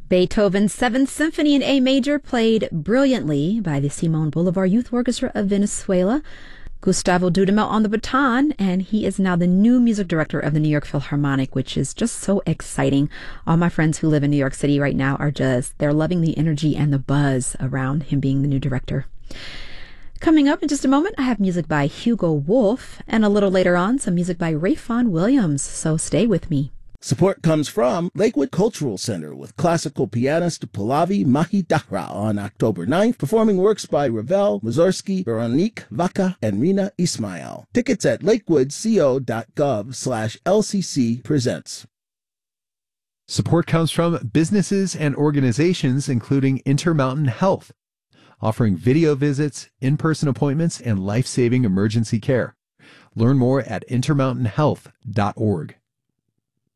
Beethoven's Seventh Symphony in A major, played brilliantly by the Simon Bolivar Youth Orchestra of Venezuela. Gustavo Dudamel on the baton, and he is now the new music director of the New York Philharmonic, which is just so exciting. All my friends who live in New York City right now they're loving the energy and the buzz around him being the new director. Coming up in just a moment, I have music by Hugo Wolf, and a little later on, some music by Rayfon Williams, so stay with me. Support comes from Lakewood Cultural Center with classical pianist Pallavi Mahidara on October 9th, performing works by Ravel, Mussorgsky, Veronique Vaca, and Rina Ismail. Tickets at lakewoodco.gov/LCC presents. Support comes from businesses and organizations including Intermountain Health, offering video visits, in-person appointments, and life-saving emergency care. Learn more at intermountainhealth.org.